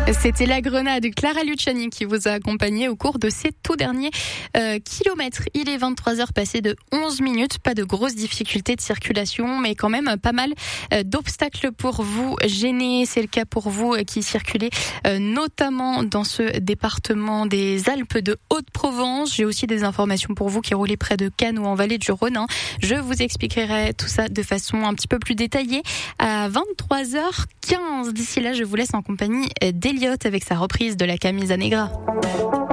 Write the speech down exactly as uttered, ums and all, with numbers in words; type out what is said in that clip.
C'était la Grenade, Clara Luciani qui vous a accompagné au cours de ces tout derniers euh, kilomètres. Il est vingt-trois heures passées de onze minutes. Pas de grosses difficultés de circulation, mais quand même pas mal euh, d'obstacles pour vous gêner. C'est le cas pour vous euh, qui circulez euh, notamment dans ce département des Alpes de Haute-Provence. J'ai aussi des informations pour vous qui roulez près de Cannes ou en vallée du Rhône. Hein. Je vous expliquerai tout ça de façon un petit peu plus détaillée à vingt-trois heures quinze. D'ici là, je vous laisse en compagnie d'Eliott avec sa reprise de la Camisa Negra.